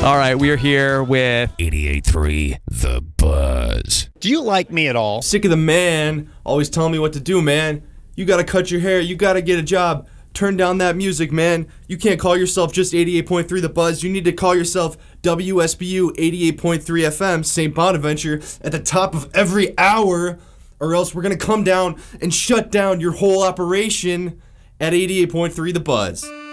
All right, we are here with 88.3 The Buzz. Do you like me at all? Sick of the man always telling me what to do, man. You gotta cut your hair, you gotta get a job. Turn down that music, man. You can't call yourself just 88.3 The Buzz. You need to call yourself WSBU 88.3 FM, St. Bonaventure, at the top of every hour, or else we're gonna come down and shut down your whole operation at 88.3 The Buzz.